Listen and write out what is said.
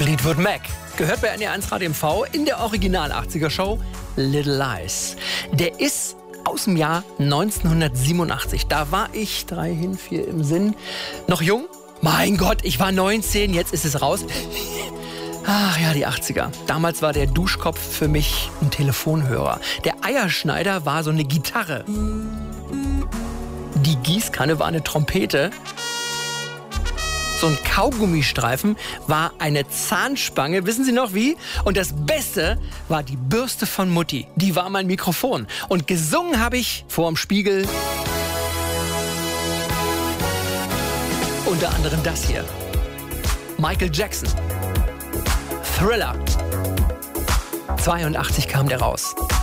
Fleetwood Mac. Gehört bei NDR1 Radio MV in der Original-80er-Show Little Lies. Der ist aus dem Jahr 1987. Da war ich, 3 hin, 4 im Sinn, noch jung. Mein Gott, ich war 19, jetzt ist es raus. Ach ja, die 80er. Damals war der Duschkopf für mich ein Telefonhörer. Der Eierschneider war so eine Gitarre. Die Gießkanne war eine Trompete. So ein Kaugummistreifen war eine Zahnspange, wissen Sie noch wie? Und das Beste war die Bürste von Mutti. Die war mein Mikrofon. Und gesungen habe ich vorm Spiegel unter anderem das hier. Michael Jackson. Thriller. 82 kam der raus.